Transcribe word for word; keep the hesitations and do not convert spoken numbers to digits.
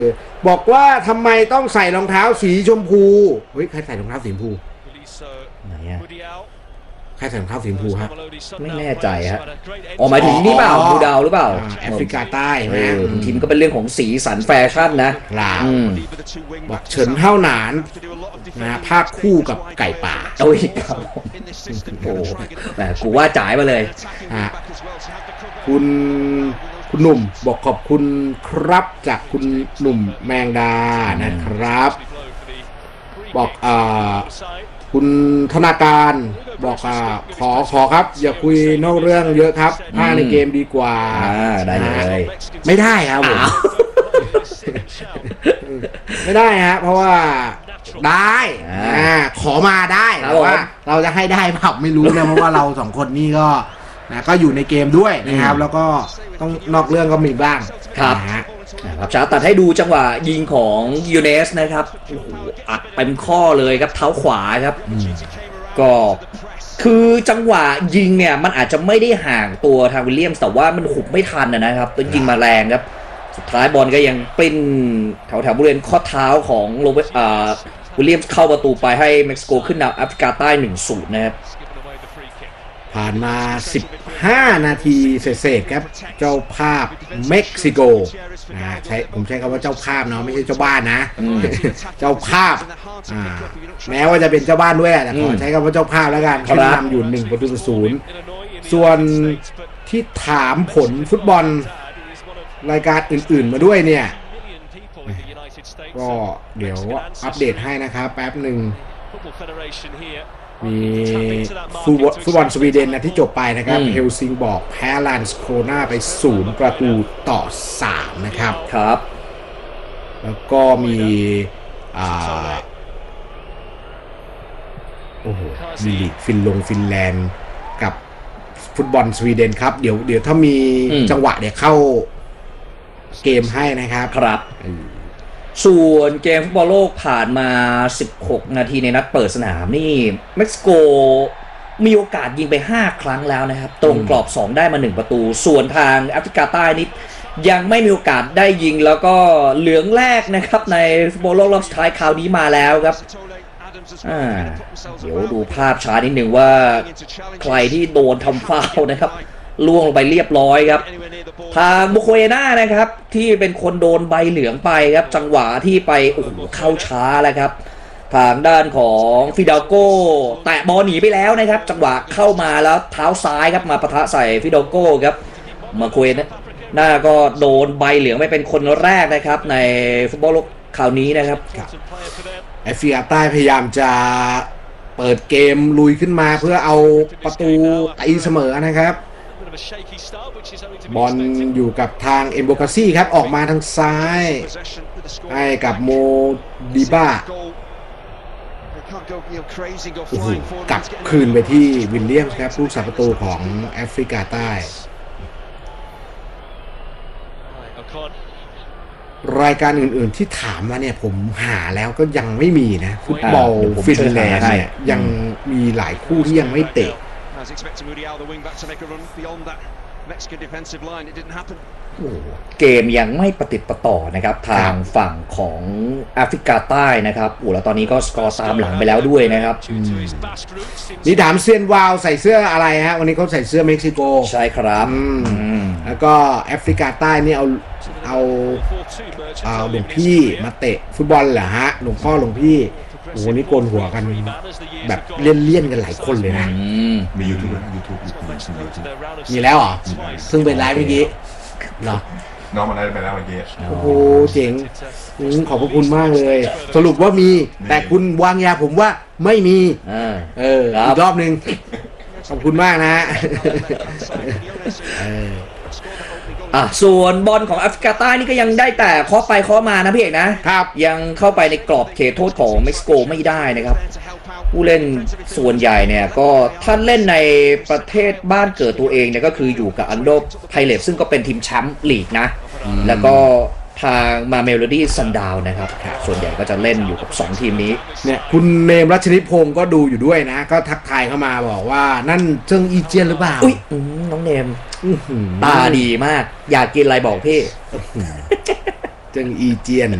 บอกว่าทำไมต้องใส่รองเท้าสีชมพูเฮ้ยใครใส่รองเท้าสีชมพูไหนอะใครใส่รองเท้าสีชมพูฮะไม่แน่ใจฮะอ๋อหมายถึงนี่เปล่าบูดาวหรือเปล่าแอฟริกาใต้ไหมทีมก็เป็นเรื่องของสีสันแฟชั่นนะบอกเฉินเท่าหนานนะภาคคู่กับไก่ป่าโอ้ยโอ้แหมกูว่าจ่ายมาเลยอ่ะคุณคุณหนุ่มบอกขอบคุณครับจากคุณหนุ่มแมงดานะครับบอกอ่าคุณธนาการบอกอ่าขอขอครับอย่าคุยนอกเรื่องเยอะครับพากในเกมดีกว่าได้เลยไม่ได้ครับผมไม่ได้ฮะเพราะว่าได้อ่าขอมาได้แต่ว่าเราจะให้ได้เปล่าไม่รู้นะเพราะว่าเราสองคนนี่ก็นะก็อยู่ในเกมด้วยนะครับแล้วก็ต้องนอกเรื่องก็มีบ้างครับครับจะตัดให้ดูจังหวะยิงของยูเนสนะครับอัดเต็มข้อเลยครับเท้าขวาครับก็คือจังหวะยิงเนี่ยมันอาจจะไม่ได้ห่างตัวทางวิลเลียมแต่ว่ามันหุบไม่ทันนะครับตัวยิงมาแรงครับสุดท้ายบอลก็ยังปริ้นแถวแถวบริเวณข้อเท้าของโรเบิร์ตอ่าวิลเลียมเข้าประตูไปให้เม็กซิโกขึ้นนำแอฟริกาใต้ หนึ่งศูนย์ นะครับผ่านมาสิบห้านาทีเศษๆครับเจ้าภาพเม็กซิโกนะใช้ผมใช้คำว่าเจ้าภาพเนาะไม่ใช่เจ้าบ้านนะเจ้าภาพอ่าแม้ว่าจะเป็นเจ้าบ้านด้วยแต่ขอใช้คำว่าเจ้าภาพแล้วกันขึ้นนำอยู่หนึ่งประตูต่อศูนย์ส่วนที่ถามผลฟุตบอลรายการอื่นๆมาด้วยเนี่ยก็เดี๋ยวอัปเดตให้นะครับแป๊บหนึ่งมีฟุตบอลสวีเดนนะที่จบไปนะครับเฮลซิงบอกแพ้ลานสโคนาไปศูนย์ประตูต่อสามนะครับครับแล้วก็มีอ่าโอ้โหมีลีกฟินลงฟินแลนด์กับฟุตบอลสวีเดนครับเดี๋ยวเดี๋ยวถ้ามีจังหวะเดี๋ยวเข้าเกมให้นะครับครับส่วนเกมฟุตบอลโลกผ่านมาสิบหกนาทีในนัดเปิดสนามนี่เม็กซิโกมีโอกาสยิงไปห้าครั้งแล้วนะครับตรงกรอบสองได้มาหนึ่งประตูส่วนทางแอฟริกาใต้นี่ยังไม่มีโอกาสได้ยิงแล้วก็เหลืองแรกนะครับในฟุตบอลโลกรอบสุดท้ายคราวนี้มาแล้วครับอ่าเดี๋ยวดูภาพช้านิดหนึ่งว่าใครที่โดนทำฟาวล์นะครับล่วงลงไปเรียบร้อยครับทางบุโคเอน่านะครับที่เป็นคนโดนใบเหลืองไปครับจังหวะที่ไปโอ้โหเข้าช้าแล้วครับทางด้านของฟิดาโก้แตะบอลหนีไปแล้วนะครับจังหวะเข้ามาแล้วเท้าซ้ายครับมาปะทะใส่ฟิดาโก้ครับมาโคเอน่าก็โดนใบเหลืองไปเป็นคนแรกนะครับในฟุตบอลโลกคราวนี้นะครับแอฟริกาใต้พยายามจะเปิดเกมลุยขึ้นมาเพื่อเอาประตูตีเสมอนะครับบอลอยู่กับทางเอมโบกาซี่ครับออกมาทางซ้ายให้กับโมดิบ้าโอ้โหกลับคืนไปที่วิลเลียมส์ครับผู้สับประตูของแอฟริกาใต้รายการอื่นๆที่ถามมาเนี่ยผมหาแล้วก็ยังไม่มีนะฟุตบอลฟินแลนด์เนี่ยยังมีหลายคู่ที่ยังไม่เตะเกมยังไม่ประติดประต่อนะครับทางฝั่งของแอฟริกาใต้นะครับโอ้แล้วตอนนี้ก็สกอร์ตามหลังไปแล้วด้วยนะครับนี่ถามเซียนวาวใส่เสื้ออะไรฮะวันนี้เขาใส่เสื้อเม็กซิโกใช่ครับแล้วก็แอฟริกาใต้นี่เอาเอาเอาหลวงพี่มาเตะฟุตบอลเหรอฮะหลวงพ่อหลวงพี่โอ้โหนี่โกนหัวกันแบบเลี่ยนเลี่ยนกันหลายคนเลยนะมียูทูบยูทูบมีแล้วเหรอซึ่งเป็นไลฟ์เมื่อกี้เหรอน้องมาได้ไปแล้วเมื่อกี้โอ้โหเจ๋งขอบพระคุณมากเลยสรุปว่ามีแต่คุณวางยาผมว่าไม่มีเอออีกรอบนึงขอบคุณมากนะอ่ะส่วนบอลของแอฟริกาใต้นี่ก็ยังได้แต่เคาะไปเคาะมานะพี่เอกนะครับยังเข้าไปในกรอบเขตโทษของเม็กซิโกไม่ได้นะครับผู้เล่นส่วนใหญ่เนี่ยก็ท่านเล่นในประเทศบ้านเกิดตัวเองเนี่ยก็คืออยู่กับอันโดไพเรตซึ่งก็เป็นทีมแชมป์ลีกนะแล้วก็ทางมาเมโลดี้ซันดาวนะครับส่วนใหญ่ก็จะเล่นอยู่กับสองทีมนี้เนี่ยคุณเนมรัชนิพงศ์ก็ดูอยู่ด้วยนะก็ทักทายเข้ามาบอกว่านั่นเจิ้งอีเจียนหรือเปล่าอุ้ยน้องเนมตาดีมากอยากกินอะไรบอกพี่เจิงอีเจียน